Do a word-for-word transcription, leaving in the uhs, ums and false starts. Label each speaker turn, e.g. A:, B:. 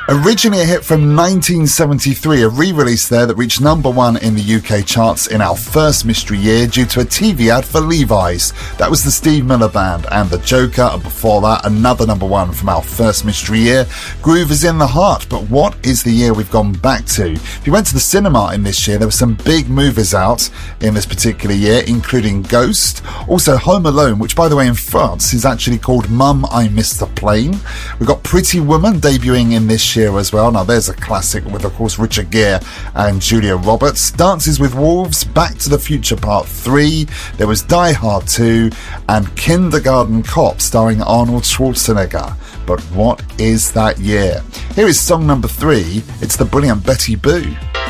A: Originally a hit from nineteen seventy-three, a re-release there that reached number one in the U K charts in our first mystery year due to a T V ad for Levi's. That was the Steve Miller Band and The Joker, and before that, another number one from our first mystery year, Groove is in the Heart. But what is the year we've gone back to? If you went to the cinema in this year, there were some big movies out in this particular year, including Ghost, also Home Alone, which by the way in France is actually called Mum, I Missed the Plane. We've got Pretty Woman debuting in this year as well. Now there's a classic with of course Richard Gere and Julia Roberts. Dances with Wolves, Back to the Future Part three, there was Die Hard two, and Kindergarten Cop starring Arnold Schwarzenegger. But what is that year? Here is song number three. It's the brilliant Betty Boo.